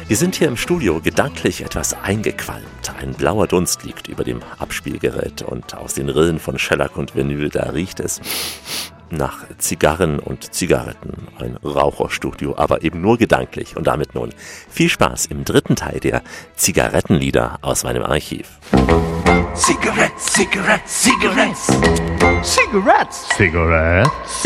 Wir sind hier im Studio gedanklich etwas eingequalmt. Ein blauer Dunst liegt über dem Abspielgerät und aus den Rillen von Shellac und Vinyl, da riecht es nach Zigarren und Zigaretten. Ein Raucherstudio, aber eben nur gedanklich. Und damit nun viel Spaß im dritten Teil der Zigarettenlieder aus meinem Archiv. Cigarettes, Cigarettes, Cigarettes. Cigarettes. Cigarettes.